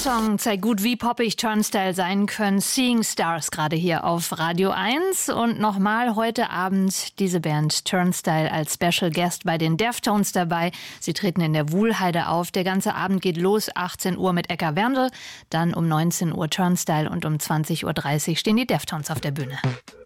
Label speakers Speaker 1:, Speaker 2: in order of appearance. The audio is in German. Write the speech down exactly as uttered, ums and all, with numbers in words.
Speaker 1: Song zeigt gut, wie poppig Turnstile sein können. Seeing Stars gerade hier auf Radio eins. Und nochmal heute Abend diese Band Turnstile als Special Guest bei den Deftones dabei. Sie treten in der Wuhlheide auf. Der ganze Abend geht los, achtzehn Uhr mit Ecker Werndl. Dann um neunzehn Uhr Turnstile und um zwanzig Uhr dreißig stehen die Deftones auf der Bühne.